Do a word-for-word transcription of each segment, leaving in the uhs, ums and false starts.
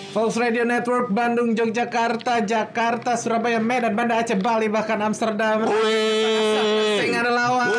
Volks Radio Network Bandung, Yogyakarta, Jakarta, Surabaya, Medan, Banda Aceh, Bali, bahkan Amsterdam. Sing ada lawan.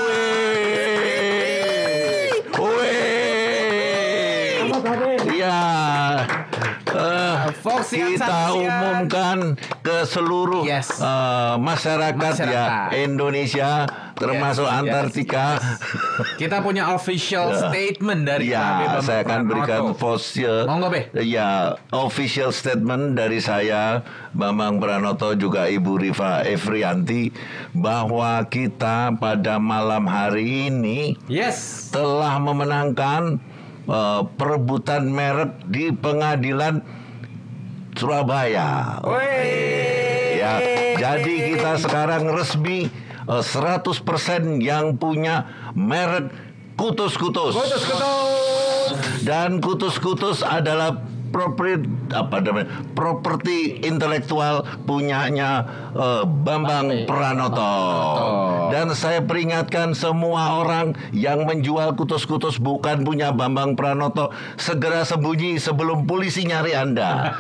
Iya. Uh, kita umumkan ke seluruh yes. uh, masyarakat, masyarakat ya Indonesia termasuk yes, Antartika. Yes, yes. Kita punya official statement dari ya, saya akan berikan official ya official statement dari saya Bambang Pranoto juga Ibu Rifa Efrianti bahwa kita pada malam hari ini yes. telah memenangkan Uh, perebutan merek di pengadilan Surabaya. Wey. Ya, jadi kita sekarang resmi uh, seratus persen yang punya merek Kutus-Kutus. Kutus-Kutus. Dan Kutus-Kutus adalah properti apa namanya properti intelektual punyanya uh, Bambang Pranoto. Dan saya peringatkan semua orang yang menjual Kutus-Kutus bukan punya Bambang Pranoto, segera sembunyi sebelum polisi nyari Anda.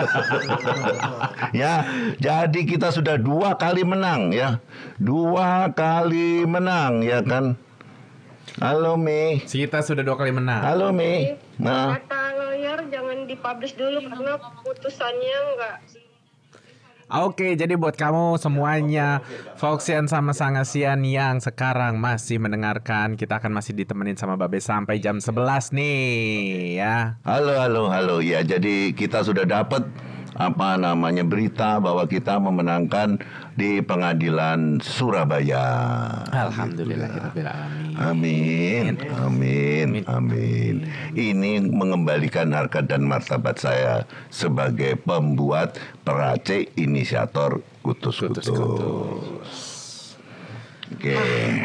Ya, jadi kita sudah dua kali menang ya, dua kali menang ya kan. Halo Mi. Kita sudah dua kali menang. Halo Mi. Nah. Kata lawyer jangan dipublish dulu karena putusannya enggak. Oke, jadi buat kamu semuanya Volksian sama Sangasian yang sekarang masih mendengarkan, kita akan masih ditemenin sama Babe sampai jam sebelas nih ya. Halo halo halo ya, jadi kita sudah dapat apa namanya berita bahwa kita memenangkan di pengadilan Surabaya. Alhamdulillahirabbil alamin. Amin. Amin. Amin. Ini mengembalikan harkat dan martabat saya sebagai pembuat, peracik, inisiator Kutus-Kutus. Oke.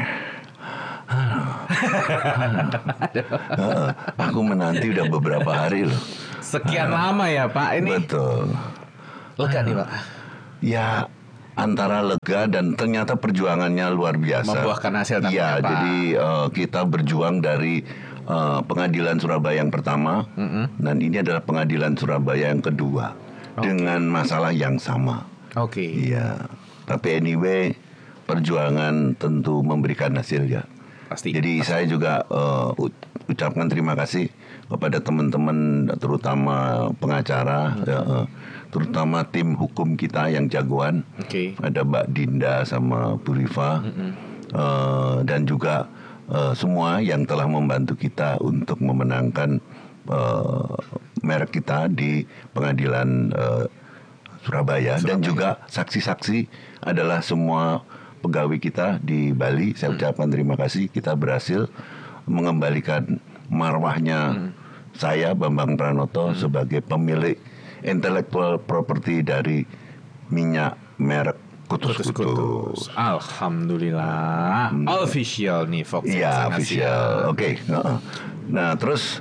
Aku menanti udah beberapa hari loh. Sekian lama ya Pak ini. Betul. Lega nih Pak. Ya antara lega dan ternyata perjuangannya luar biasa. Membuahkan hasil. Iya, jadi uh, kita berjuang dari uh, pengadilan Surabaya yang pertama, mm-hmm. dan ini adalah pengadilan Surabaya yang kedua, okay. dengan masalah yang sama. Oke. Okay. Iya, tapi anyway perjuangan tentu memberikan hasil ya. Pasti. Jadi pasti. Saya juga uh, ucapkan terima kasih kepada teman-teman terutama pengacara, hmm. ya, uh, terutama tim hukum kita yang jagoan. Okay. Ada Mbak Dinda sama Bu Rifa, hmm. uh, dan juga uh, semua yang telah membantu kita untuk memenangkan uh, merek kita di pengadilan uh, Surabaya. Surabaya dan juga saksi-saksi adalah semua pegawai kita di Bali. Saya ucapkan terima kasih. Kita berhasil mengembalikan marwahnya hmm. saya Bambang Pranoto hmm. sebagai pemilik intellectual property dari minyak merek Kutus-Kutus. Alhamdulillah. Hmm. Official nih Volks. Iya, official. Oke. Okay. Nah, nah, terus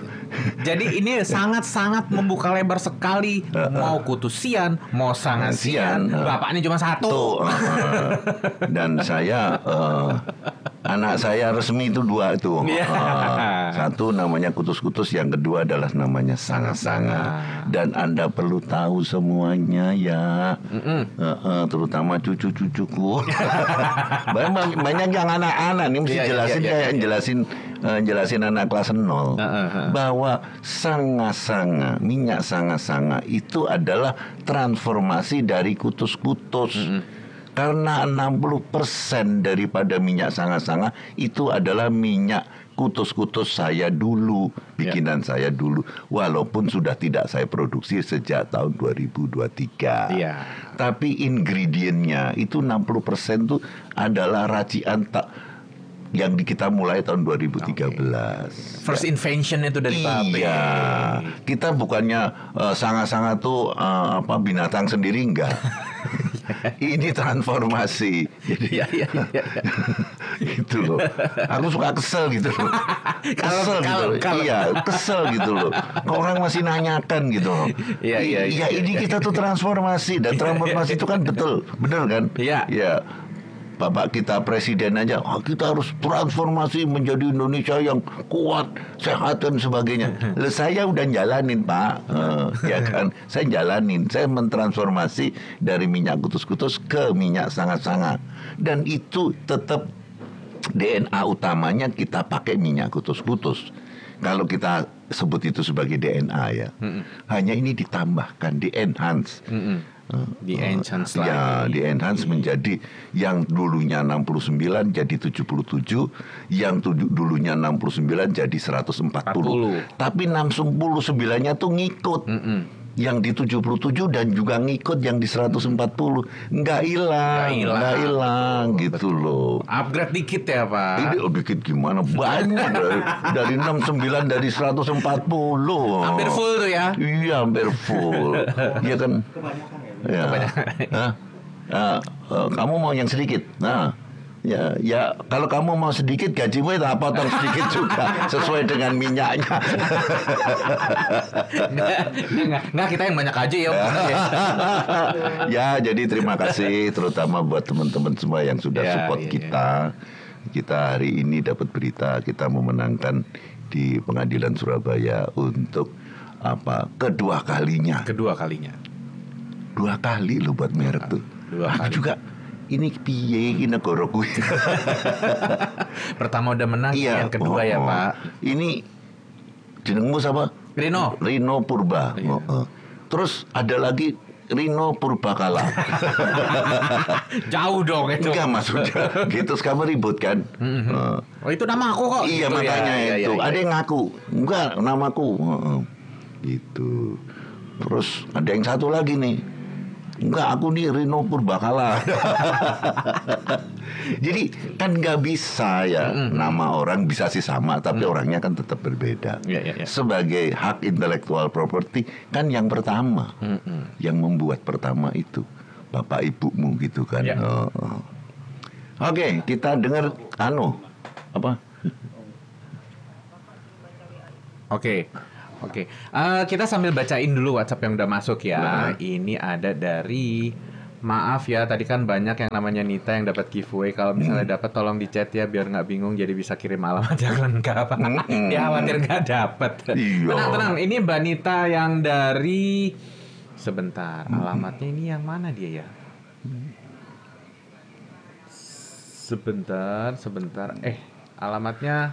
jadi ini sangat-sangat membuka lebar sekali. Mau Kutusian, mau Sangasian, bapaknya cuma satu. Tuh, uh, dan saya uh, anak saya resmi itu dua itu. Uh, satu namanya Kutus-Kutus, yang kedua adalah namanya Sanga-Sanga. Dan Anda perlu tahu semuanya ya. Uh, uh, terutama cucu-cucuku. banyak, banyak yang anak-anak nih mesti yeah, jelasin yeah, yeah, kayak yeah. jelasin uh, jelasin anak kelas nol. Uh, uh, uh. Bahwa Sanga-Sanga, minyak Sanga-Sanga itu adalah transformasi dari Kutus-Kutus. Mm-hmm. Karena enam puluh persen daripada minyak Sanga-Sanga itu adalah minyak Kutus-Kutus saya dulu, bikinan yeah. saya dulu, walaupun sudah tidak saya produksi sejak tahun dua ribu dua puluh tiga. Yeah. Tapi ingredientnya itu enam puluh persen itu adalah racian tak yang kita mulai tahun dua ribu tiga belas. Okay. First ya. Invention itu dari Pak. Iya. Kita bukannya uh, Sanga-Sanga tuh uh, apa binatang sendiri, enggak. Ini transformasi. Jadi ya, ya, ya, ya. Itu loh. Aku suka kesel gitu loh. Kesel gitu loh. Iya, kesel gitu loh. Orang masih nanyakan gitu loh. Iya, iya, iya. Ya, ini kita tuh transformasi, dan transformasi itu kan betul, benar kan? Iya. Iya. Bapak kita presiden aja, oh, kita harus transformasi menjadi Indonesia yang kuat, sehat dan sebagainya. Lah saya udah jalanin Pak, uh, ya kan? Saya jalanin, saya mentransformasi dari minyak kutus-kutus ke minyak sanga-sanga, dan itu tetap D N A utamanya kita pakai minyak kutus-kutus. Kalau kita sebut itu sebagai D N A ya, mm-mm. hanya ini ditambahkan, di enhance. Mm-mm. Di enhance lagi. Ya, di enhance menjadi yang dulunya enam puluh sembilan jadi tujuh puluh tujuh, yang tujuh, dulunya enam puluh sembilan jadi seratus empat puluh. empat puluh. Tapi enam puluh sembilan-nya tuh ngikut. Mm-mm. Yang di tujuh puluh tujuh dan juga ngikut yang di seratus empat puluh. Enggak hilang, enggak hilang gitu loh. Upgrade dikit ya, Pak. Ini oh, dikit gimana? Banyak dari, dari enam puluh sembilan dari seratus empat puluh. Hampir full tuh ya. Iya, hampir full. Iya kan? Ya. Hah? Nah, uh, kamu mau yang sedikit. Nah, ya, ya kalau kamu mau sedikit gajimu itu potong sedikit juga sesuai dengan minyaknya. Nggak, nggak kita yang banyak aja ya. Ya, jadi terima kasih terutama buat teman-teman semua yang sudah ya, support ya, kita. Ya. Kita hari ini dapat berita kita memenangkan di Pengadilan Surabaya untuk apa? Kedua kalinya. Kedua kalinya. Dua kali lo buat merek tuh. Dua Aku kali. juga ini piye iki negara kuwi. Pertama udah menang, Iya, yang kedua oh, ya oh. Pak. Ini jenengmu siapa? Rino. Rino Purba. Iya. Oh, oh. Terus ada lagi Rino Purbakala. Jauh dong itu. Enggak maksudnya gitu, kamu ribut kan? Mm-hmm. Uh, Oh itu nama aku kok. iya gitu makanya ya. itu. Ya, ya, Ada ya. yang ngaku, enggak namaku. Uh, uh. Gitu. Terus ada yang satu lagi nih. Enggak, aku nih Rino Purbakala. Jadi kan nggak bisa ya, mm-hmm. nama orang bisa sih sama, tapi mm. orangnya kan tetap berbeda. Ya, ya, ya. Sebagai hak intellectual property kan yang pertama, mm-hmm. yang membuat pertama itu bapak ibumu gitu kan. Ya. Oh, oh. Oke, kita dengar anu apa? Oke. Oke, uh, kita sambil bacain dulu WhatsApp yang udah masuk ya. Nah. Ini ada dari, maaf ya, tadi kan banyak yang namanya Nita yang dapat giveaway. Kalau misalnya hmm. dapat, tolong di chat ya, biar nggak bingung. Jadi bisa kirim alamat yang lengkap. Hmm. Dia khawatir nggak dapat. Iya. Tenang, tenang. Ini Mbak Nita yang dari, sebentar, hmm. alamatnya ini yang mana dia ya? Sebentar, sebentar. Eh, alamatnya.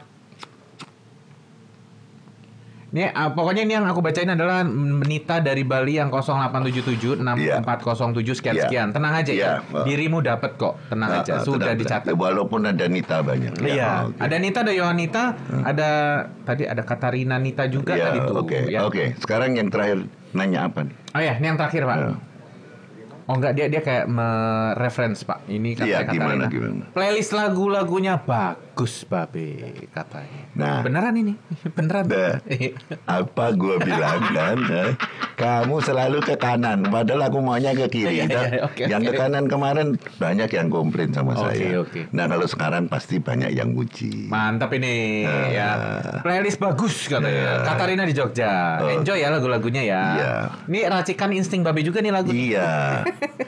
Ini uh, pokoknya ini yang aku bacain adalah Nita dari Bali yang nol delapan tujuh tujuh enam empat nol tujuh sekian sekian. Yeah. Tenang aja yeah. ya. Dirimu dapat kok. Tenang nah, aja. Sudah dicatat. Walaupun ada Nita banyak. Iya. Ya, okay. Ada Nita, ada Yohanita, hmm. ada tadi ada Katarina Nita juga yeah, tadi tuh. Oke. Okay. Ya. Oke. Okay. Sekarang yang terakhir nanya apa nih? Oh ya, ini yang terakhir, Pak. Yeah. Oh enggak, dia dia kayak mereference Pak. Ini katanya iya, gimana, Katarina. Gimana? Playlist lagu-lagunya bagus, Babe, katanya. Nah, beneran ini, beneran. Nah, apa gue bilang kan? Kamu selalu ke kanan, padahal aku maunya ke kiri. Iya, iya, okay, yang okay. ke kanan kemarin banyak yang komplain sama okay, saya. Okay. Nah kalau sekarang pasti banyak yang muji. Mantap ini uh, ya. Playlist bagus katanya. Uh, Katarina di Jogja. Uh, Enjoy ya lagu-lagunya ya. Iya. Ini racikan insting Babe juga nih lagu. Iya.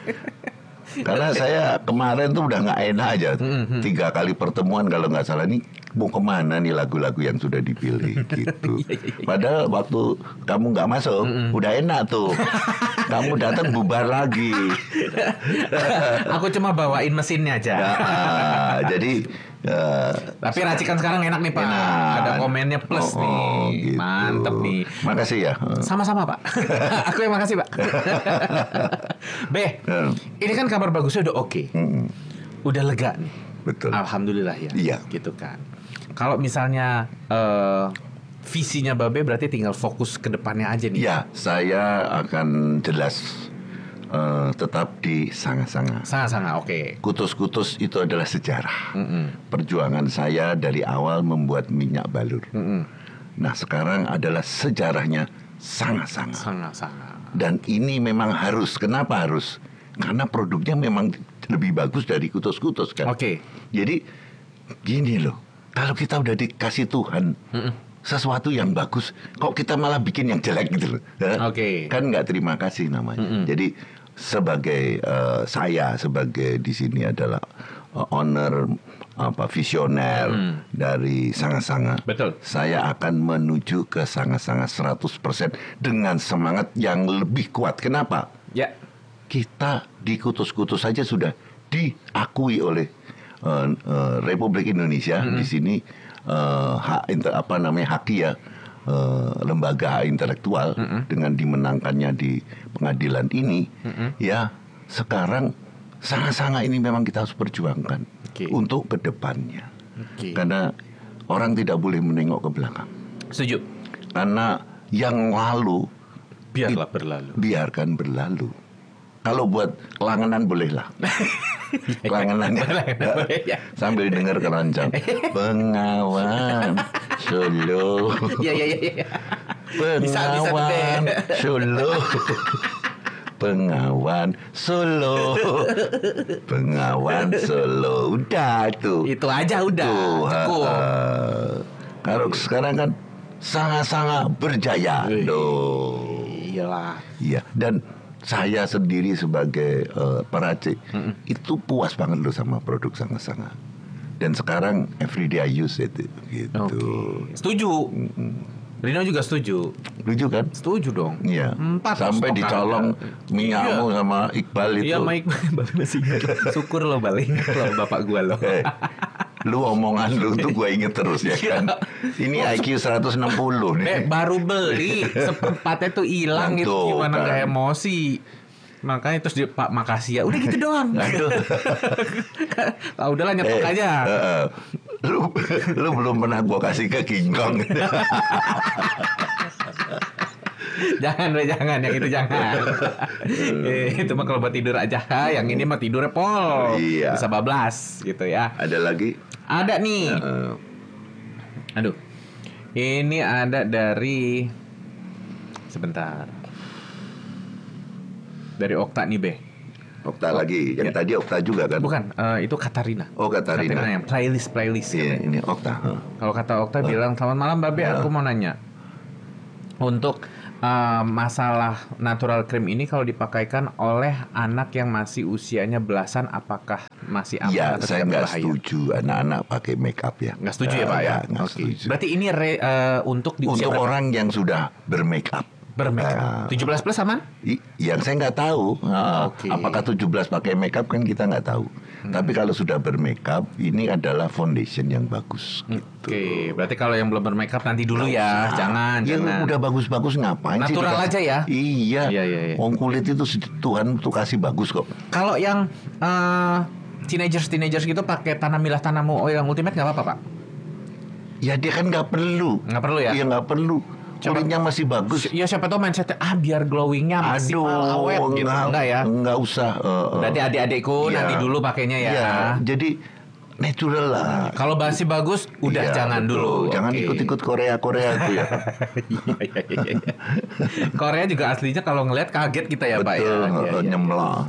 Karena saya kemarin tuh udah nggak enak aja. Mm-hmm. Tiga kali pertemuan kalau nggak salah nih, mau kemana nih lagu-lagu yang sudah dipilih gitu. Padahal waktu kamu nggak masuk, mm-hmm. udah enak tuh. Kamu datang bubar lagi. Aku cuma bawain mesinnya aja. Nah, jadi uh, tapi racikan sekarang enak nih Pak. Enak. Ada komennya plus oh, nih. Gitu. Mantep nih. Makasih ya. Sama-sama Pak. Aku yang makasih Pak. Be, uh. ini kan kabar bagusnya udah oke. Okay. Mm-hmm. Udah lega nih. Betul. Alhamdulillah ya. Iya. Gitu kan. Kalau misalnya uh, visinya Babe berarti tinggal fokus ke depannya aja nih. Ya, saya akan jelas uh, tetap di sanga-sanga. Sanga-sanga, oke. Okay. Kutus-kutus itu adalah sejarah. Mm-mm. Perjuangan saya dari awal membuat minyak balur. Mm-mm. Nah, sekarang adalah sejarahnya sanga-sanga. Sanga-sanga. Dan ini memang harus. Kenapa harus? Karena produknya memang lebih bagus dari kutus-kutus kan. Oke. Okay. Jadi gini loh, kalau kita udah dikasih Tuhan Mm-mm. sesuatu yang bagus, kok kita malah bikin yang jelek gitu loh. Oke. Okay. Kan nggak terima kasih namanya. Mm-mm. Jadi sebagai uh, saya sebagai di sini adalah uh, owner apa visioner Hmm. dari Sanga-Sanga. Betul. Saya akan menuju ke Sanga-Sanga seratus persen dengan semangat yang lebih kuat. Kenapa? Ya. Kita di Kutus-Kutus saja sudah diakui oleh uh, uh, Republik Indonesia. Mm-hmm. Di sini uh, hak inter, apa namanya haki ya, uh, lembaga hak intelektual, mm-hmm. dengan dimenangkannya di pengadilan ini, mm-hmm. ya sekarang Sanga-Sanga ini memang kita harus perjuangkan okay. untuk kedepannya, okay. karena orang tidak boleh menengok ke belakang. Setuju. Karena yang lalu biarlah berlalu. Biarkan berlalu. Kalau buat kelangenan bolehlah. Kelangenannya ya. sambil dengar keroncong. Bengawan Solo. Ya ya ya. Bengawan Solo. Bengawan Solo. Bengawan Solo. Udah tuh. Itu aja udah. Tuh, cukup. Uh, kalau sekarang kan sangat-sangat berjaya. Loh. Iyalah. Iya, dan saya sendiri sebagai uh, peracik mm-mm. itu puas banget loh sama produk Sanga-Sanga. Dan sekarang everyday I use itu gitu. Okay. Setuju. Mm-mm. Rino juga setuju. Setuju kan? Setuju dong. Iya. Empat sampai stok dicolong Miamu iya. sama Iqbal itu. Iya, sama Iqbal masih ingat. Syukur lo balik lo bapak gua lo. Eh, lu omongan lu tuh gua inget terus ya kan. Ini I Q seratus enam puluh nih. Eh, baru beli seperempatnya tuh hilang gitu, Tuh, gimana kan. gak emosi. Makanya terus dia Pak makasih ya. Udah gitu doang. Aduh. Ah, udahlah nyetok Eh, aja. uh, lu lu belum pernah gua kasih ke King Kong. Jangan, be, jangan yang itu jangan. eh, itu mah kalau buat tidur aja. Yang ini mah tidurnya pol. Iya. Bisa bablas gitu ya. Ada lagi? Ada nih. Uh, Aduh. Ini ada dari sebentar. Dari Okta nih, Be. Okta lagi, yang ya. tadi Okta juga kan? Bukan, uh, itu Katarina. Oh, Katarina. Katarina yang playlist playlist. Iya, ini Okta. Huh. Kalau kata Okta Uh. bilang, selamat malam Babe, Uh. aku mau nanya. Untuk uh, masalah natural cream ini kalau dipakaikan oleh anak yang masih usianya belasan, apakah masih aman Iya, atau saya tidak nggak berbahaya? setuju anak-anak pakai make up ya. Nggak setuju ya Pak ya? Nggak Oke. setuju. Berarti ini re, uh, untuk di usia Untuk berapa? orang yang sudah bermake up. Bermake up. Uh, tujuh belas plus aman? I- yang saya nggak tahu. Uh, Oke. Apakah tujuh belas pakai make up kan kita nggak tahu. Hmm. Tapi kalau sudah bermake up, ini adalah foundation yang bagus. Oke, Gitu. berarti kalau yang belum bermake up nanti dulu ya, jangan, Ya jangan. udah bagus-bagus ngapain sih? Natural dikasih- aja ya? Iya. Iya, iya, iya. Wong kulit itu Tuhan tuh kasih bagus kok. Kalau yang uh, teenagers teenagers gitu pakai tanam milah tanamu oil yang ultimate nggak apa-apa Pak? Ya dia kan nggak perlu. Nggak perlu ya? Iya nggak perlu. Coba- Kulitnya masih bagus. Ya siapa tahu mindsetnya ah biar glowingnya masih Aduh, awet gitu, nggak, enggak ya? nggak usah. Uh, uh. Berarti adik-adikku Iya. nanti dulu pakainya ya. Iya, jadi natural lah. Kalau masih bagus, udah Iya, jangan betul. dulu. Jangan Oke. ikut-ikut Korea-Korea itu ya. Iya, iya, iya, iya. Korea juga aslinya kalau ngeliat kaget kita ya Pak ya. Betul, Iya, uh, iya. nyemplak.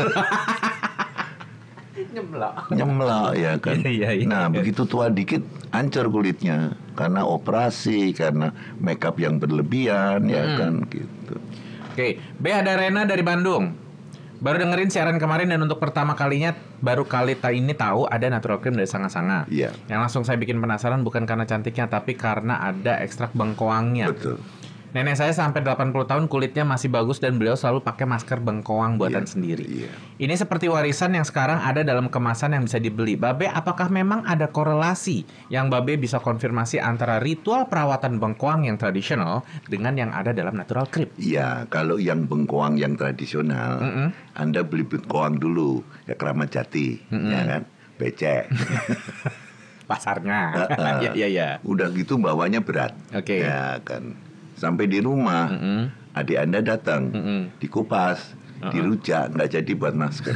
Nyemplak. Nyemplak ya kan. Iya, iya. Nah, begitu tua dikit hancur kulitnya karena operasi, karena makeup yang berlebihan ya Hmm. kan gitu. Oke, B ada Rena dari Bandung. Baru dengerin siaran kemarin dan untuk pertama kalinya baru kali ta ini tahu ada natural cream dari Sanga-Sanga. Iya. Yang langsung saya bikin penasaran bukan karena cantiknya tapi karena ada ekstrak bengkoangnya. Betul. Nenek saya sampai delapan puluh tahun kulitnya masih bagus dan beliau selalu pakai masker bengkoang buatan Iya, sendiri. iya. Ini seperti warisan yang sekarang ada dalam kemasan yang bisa dibeli. Babe, apakah memang ada korelasi yang Babe bisa konfirmasi antara ritual perawatan bengkoang yang tradisional dengan yang ada dalam natural cream? Iya, kalau yang bengkoang yang tradisional, Mm-mm. Anda beli bengkoang dulu ya Kramat Jati, Mm-mm. ya kan, becek. Pasarnya. Heeh. Iya, iya, iya. Udah gitu bawanya berat, Oke. ya kan. Sampai di rumah, Mm-mm. adik Anda datang, Mm-mm. dikupas, Uh-uh. dirujak, nggak jadi buat masker.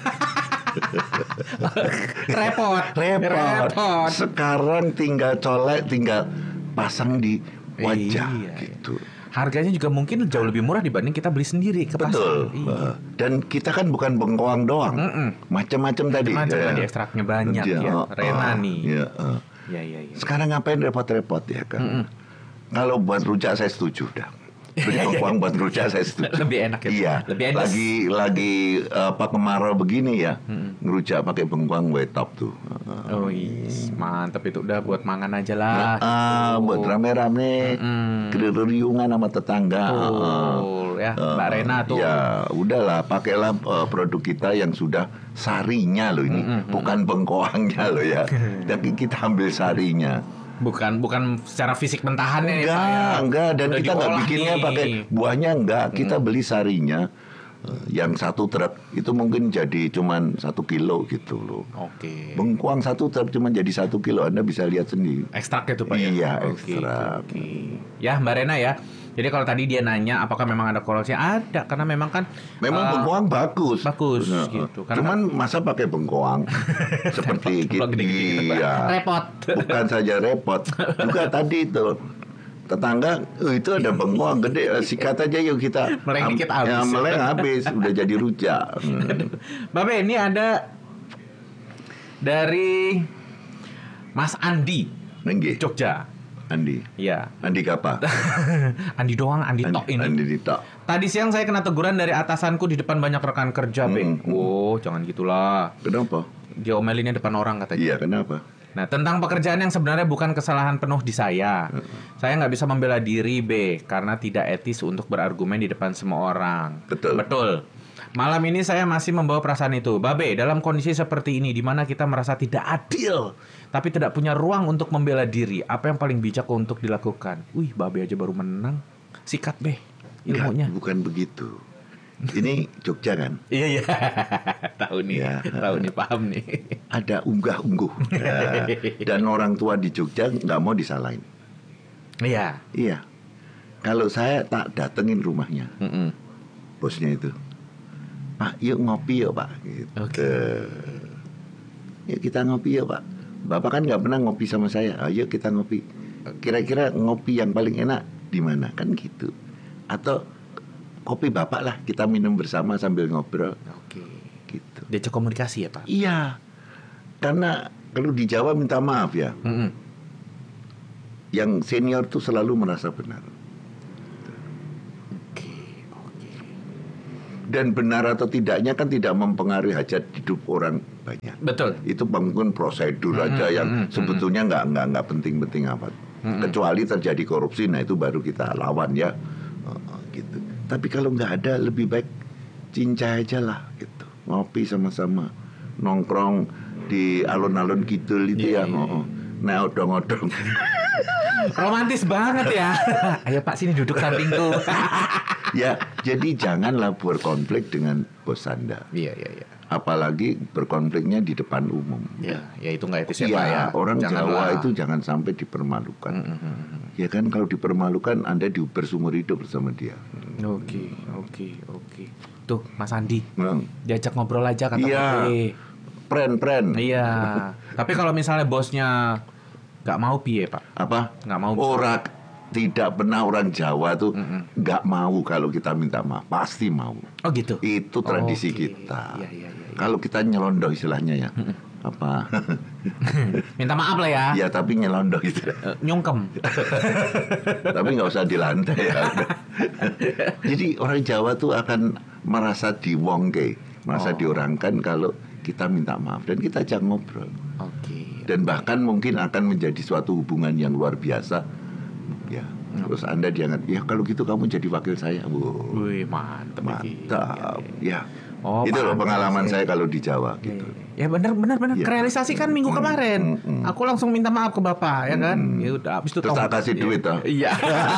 Repot. Repot. Sekarang tinggal colek, tinggal pasang di wajah Iya, iya. gitu. Harganya juga mungkin jauh lebih murah dibanding kita beli sendiri ke pasar. Betul. Iya. Uh, Dan kita kan bukan bengkoang doang, Mm-mm. macam-macam tadi. Macam Ya. tadi ekstraknya banyak Iya, ya. uh, Rena uh, nih. Iya, uh. Iya, iya, iya. Sekarang ngapain repot-repot ya kan? Mm-mm. Kalau buat rujak saya setuju dah. Beli bengkoang buat ngerucak saya setuju. Lebih enak ya. Iya. Lebih enak. Lagi lagi apa kemarau begini ya, hmm. ngerucak pakai bengkoang way top tuh. Oh iya, mantep itu udah buat mangan aja lah. Nah, ah, gitu. buat rame-rame, Mm-mm. kereriungan sama tetangga. Oh, ya, Mbak Uh, Rena tuh. Ya, udahlah, pakailah uh, produk kita yang sudah sarinya loh ini, Mm-mm. bukan bengkoangnya loh ya. Tapi kita ambil sarinya. Bukan bukan secara fisik mentahannya Enggak, ya, Pak, ya. enggak. Dan Udah kita nggak diolah bikinnya nih. pakai buahnya, enggak. Kita beli sarinya. uh, Yang satu truk itu mungkin jadi cuman satu kilo gitu loh. Oke. Bengkoang satu truk cuma jadi satu kilo, Anda bisa lihat sendiri. Ekstrak itu Pak ya? Iya, Oke, ekstrak. oke. Ya Mbak Rena ya. Jadi kalau tadi dia nanya apakah memang ada korelasinya, ada karena memang kan Memang uh, bengkoang bagus. bagus Nah, gitu. Karena Cuman masa pakai bengkoang seperti gitu. Kalau gede-gede gitu, Pak. Iya. Repot. Bukan saja repot, juga tadi itu tetangga, oh, itu ada bengkoang gede, eh, sikat aja yuk kita. Meleng dikit habis. Ya, meleng habis, udah jadi rujak. Hmm. Babe ini ada dari Mas Andi Nggih, Jogja. Andi. Iya. Andi apa? Andi doang, Andi, tok ini. Andi Dito. Tadi siang saya kena teguran dari atasanku di depan banyak rekan kerja, Be. Mm, mm. Oh, jangan gitulah. Kenapa? Dia omelinnya depan orang katanya. Iya, kenapa? Nah, tentang pekerjaan yang sebenarnya bukan kesalahan penuh di saya. Saya nggak bisa membela diri, B, karena tidak etis untuk berargumen di depan semua orang. Betul. Betul. Malam ini saya masih membawa perasaan itu. Babe, dalam kondisi seperti ini, di mana kita merasa tidak adil, tapi tidak punya ruang untuk membela diri, apa yang paling bijak untuk dilakukan? Wih, Babe aja baru menang. Sikat, Be, ilmunya. Enggak, bukan begitu. Ini Jogja kan? Iya, iya. Tahu nih, Iya. tahu nih, paham nih. Ada unggah-ungguh. Nah, dan orang tua di Jogja nggak mau disalahin. Iya. Iya. Kalau saya tak datengin rumahnya, Mm-mm. bosnya itu, Pak, yuk ngopi yuk Pak. Gitu. Oke. Yuk kita ngopi yuk Pak. Bapak kan nggak pernah ngopi sama saya. Ayo kita ngopi. Kira-kira ngopi yang paling enak di mana? Kan gitu. Atau kopi Bapak lah, kita minum bersama sambil ngobrol. Oke. Gitu. Diajak komunikasi ya, Pak? Iya. Karena kalau di Jawa minta maaf ya, Mm-mm. yang senior tuh selalu merasa benar. Oke, oke. Dan benar atau tidaknya kan tidak mempengaruhi hajat hidup orang banyak. Betul. Itu mungkin prosedur aja yang mm, sebetulnya nggak nggak nggak penting-penting amat. Kecuali terjadi korupsi, nah itu baru kita lawan ya. Oh, gitu. Tapi kalau nggak ada, lebih baik cincai aja lah gitu. Ngopi sama-sama, nongkrong di alun-alun kidul itu Iya, ya. iya, Oh, nah odong-odong. Romantis banget ya. Ayo Pak, sini duduk sampingku. Ya, jadi janganlah berkonflik dengan bos Anda. Iya, iya, iya. Apalagi berkonfliknya di depan umum. Ya, ya itu nggak etis ya, Iya, Pak ya. orang Janganlah. Jawa itu jangan sampai dipermalukan. Ya kan, kalau dipermalukan Anda diuber seumur hidup bersama dia. Oke, oke, oke. Tuh, Mas Andi, Nah, diajak ngobrol aja kata iya, Babe. pren-pren. Iya. Tapi kalau misalnya bosnya nggak mau piye, Pak? Apa? Nggak mau. Orang tidak pernah orang Jawa tuh nggak mau kalau kita minta maaf, pasti mau. Oh gitu. Itu tradisi Oke. kita. Iya, iya, iya, iya. Kalau kita nyelondoh istilahnya ya, apa? Minta maaf lah ya. Ya tapi nyelondoh itu. Eh, Nyungkem. Tapi nggak usah di lantai ya. Jadi orang Jawa tuh akan merasa diwongke, merasa Oh. diorangkan kalau kita minta maaf dan kita ajak ngobrol. Oke. Dan bahkan mungkin akan menjadi suatu hubungan yang luar biasa. Ya, terus Anda dianggap, ya kalau gitu kamu jadi wakil saya. Wow, Wih, mantap. ini. mantap. Ya, Oh, itu loh mantap pengalaman sih. saya kalau di Jawa gitu. Ya benar benar benar Iya. kerealisasi kan minggu kemarin. Mm, mm. Aku langsung minta maaf ke Bapak ya kan. Mm. Ya udah habis itu Terus tong- tak kasih Iya. duit, toh. Iya.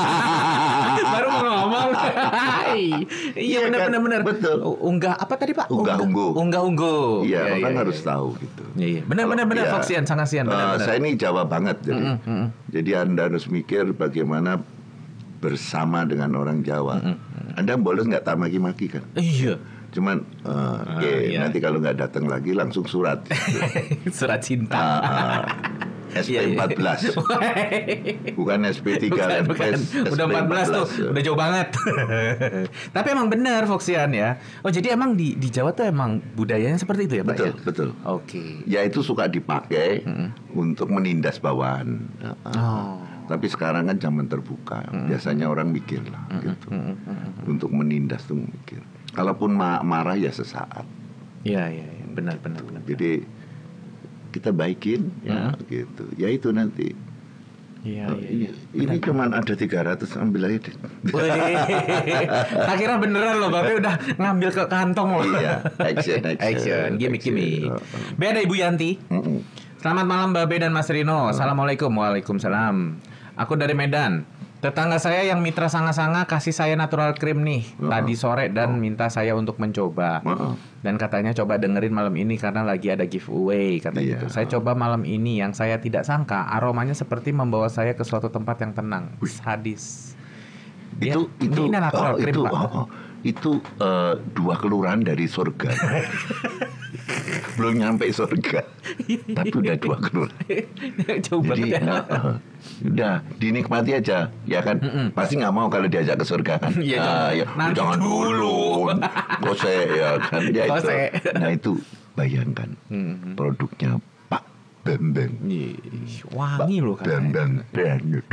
Baru mau ngomong. Iya Iya benar kan? benar benar. Betul. Unggah apa tadi Pak? Unggah-ungguh. Unggah-ungguh. Iya, Iya, orang iya, harus iya. tahu gitu. Iya iya. Benar benar benar Iya. Foxian Sangasian benar Eh, benar. saya ini Jawa banget jadi. Mm, mm, mm. Jadi Anda harus mikir bagaimana bersama dengan orang Jawa. Anda boleh nggak tak maki-maki kan? Iya. Cuman eh, oke, iya. nanti kalau nggak datang lagi langsung surat. Surat cinta. Ah, ah. S P Iya, iya. empat belas bukan S P tiga. Bukan, bukan. S- Udah empat belas tuh, udah jauh banget. Tapi emang benar Foxian ya. Oh jadi emang di di Jawa tuh emang budayanya seperti itu ya Pak Betul, ya? betul. Oke. Ya itu suka dipakai untuk menindas bawahan. Oh. Tapi sekarang kan zaman terbuka. Hmm. Biasanya orang mikir lah hmm. gitu. Hmm. Hmm. Untuk menindas tuh mikir. Kalaupun ma- marah ya sesaat. Iya, iya, ya. benar, benar, benar. Jadi kita baikin hmm. ya gitu. Ya itu nanti. Iya, oh, iya, iya. Ini cuman ada tiga ratus, ambil aja. Tak kira beneran loh, Babe udah ngambil ke kantong loh. Iya, action, action. Action, gimmick, gimmick. Oh, oh. Be, ada Ibu Yanti. Mm-mm. Selamat malam Babe dan Mas Rino. Assalamualaikum. Waalaikumsalam. Aku dari Medan. Tetangga saya yang mitra sanga-sanga kasih saya natural cream nih uh-huh. tadi sore dan uh-huh. minta saya untuk mencoba. Uh-huh. Dan katanya coba dengerin malam ini karena lagi ada giveaway kata yeah. gitu. Saya coba malam ini yang saya tidak sangka aromanya seperti membawa saya ke suatu tempat yang tenang. Sadis. Dia, itu itu ini natural oh, cream, itu Pak. oh, oh, itu uh, dua kelurahan dari surga. Belum nyampe surga, tapi udah dua kelurahan. Coba Jadi ya. uh, uh, udah dinikmati aja, ya kan? Mm-mm. Pasti nggak mau kalau diajak ke surga kan? Iya, uh, ya, jangan dulu, gose ya kan? Ya itu. Nah itu bayangkan mm-hmm. produknya Pak Bambang. Wangi loh kan? Bambang Brand.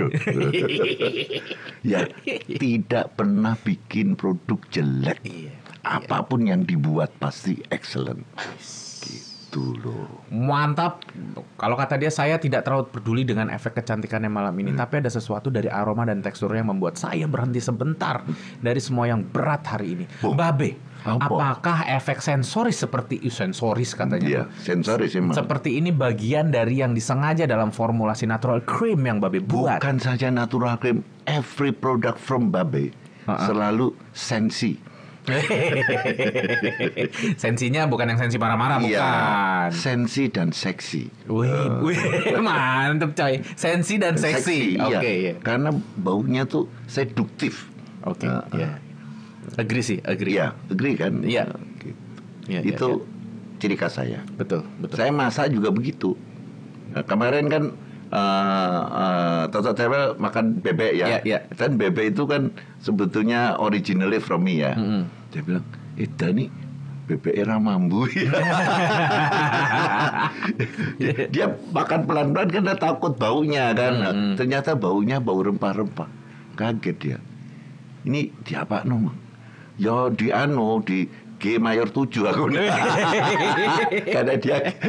Ya tidak pernah bikin produk jelek. Iya. Apapun yang dibuat pasti excellent. Gitu loh. Mantap. Kalau kata dia, saya tidak terlalu peduli dengan efek kecantikannya malam ini, hmm. tapi ada sesuatu dari aroma dan teksturnya yang membuat saya berhenti sebentar dari semua yang berat hari ini. Oh. Babe, apa? Apakah efek sensoris seperti uh, sensoris katanya? Iya, sensoris emang. Seperti ini bagian dari yang disengaja dalam formulasi natural cream yang Babe buat. Bukan saja natural cream, every product from Babe uh-uh. selalu sensi. Sensinya bukan yang sensi marah-marah, bukan. Ya, sensi dan seksi. Wih, uh. wih, mantep coy. Sensi dan seksi. Oke, okay, iya. Karena baunya tuh seduktif. Oke, okay, uh, ya. Agree sih, agree. Iya, agree kan? Iya. Gitu. Ya, itu ya, ya. ciri khas saya. Betul, betul. Saya masak juga begitu. Nah, kemarin kan Uh, uh, Toto Travel makan bebek ya, yeah, yeah. Dan bebek itu kan sebetulnya originally from me ya. Mm-hmm. Dia bilang, eh Dani, bebek era mambu. Dia makan pelan-pelan karena takut baunya kan. Mm-hmm. Ternyata baunya bau rempah-rempah. Kaget dia. Ini di apa nomor? Ya di ano di G mayor tujuh aku. Karena dia